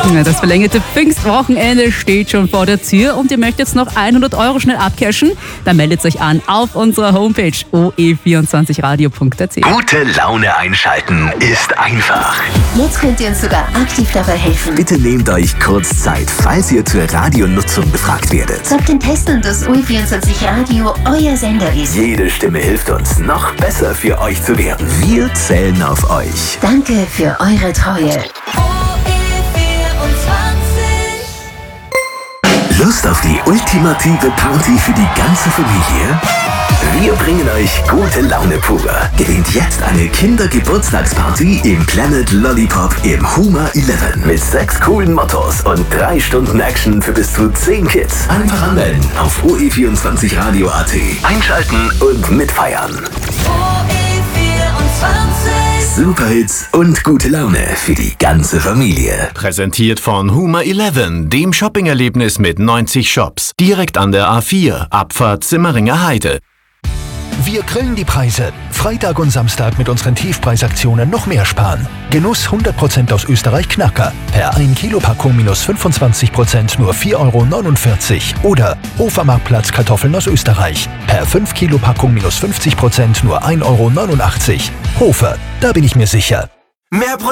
Ja, das verlängerte Pfingstwochenende steht schon vor der Tür und ihr möchtet jetzt noch 100 € schnell abcashen? Dann meldet euch an auf unserer Homepage oe24radio.at. Gute Laune einschalten ist einfach. Jetzt könnt ihr uns sogar aktiv dabei helfen. Bitte nehmt euch kurz Zeit, falls ihr zur Radionutzung befragt werdet. Sagt den Testern, dass OE24 Radio euer Sender ist. Jede Stimme hilft uns, noch besser für euch zu werden. Wir zählen auf euch. Danke für eure Treue. Lust auf die ultimative Party für die ganze Familie? Wir bringen euch gute Laune pur. Gewinnt jetzt eine Kindergeburtstagsparty im Planet Lollipop im Huma 11 mit 6 coolen Mottos und 3 Stunden Action für bis zu 10 Kids. Einfach anmelden auf oe24radio.at. Einschalten und mitfeiern. Superhits und gute Laune für die ganze Familie. Präsentiert von Huma 11, dem Shopping-Erlebnis mit 90 Shops. Direkt an der A4, Abfahrt Simmeringer Heide. Wir grillen die Preise. Freitag und Samstag mit unseren Tiefpreisaktionen noch mehr sparen. Genuss 100% aus Österreich Knacker. Per 1 Kilo Packung minus 25% nur 4,49 €. Oder Hofermarktplatz Kartoffeln aus Österreich. Per 5 Kilo Packung minus 50% nur 1,89 €. Hofer, da bin ich mir sicher. Mehr